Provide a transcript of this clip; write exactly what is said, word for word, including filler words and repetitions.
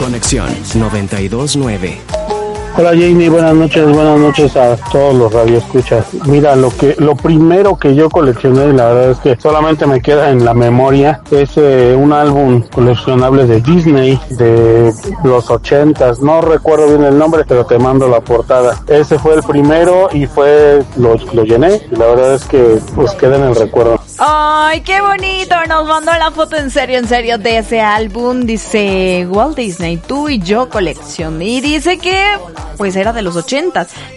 Conexión noventa y dos punto nueve. Hola Jamie, buenas noches, buenas noches a todos los radioescuchas. Mira, lo que, lo primero que yo coleccioné, y la verdad es que solamente me queda en la memoria, es eh, un álbum coleccionable de Disney de los ochentas. No recuerdo bien el nombre, pero te mando la portada. Ese fue el primero y fue, lo, lo llené, y la verdad es que pues queda en el recuerdo. ¡Ay, qué bonito! Nos mandó la foto en serio, en serio de ese álbum. Dice Walt Disney, tú y yo colección. Y dice que pues era de los ochentas.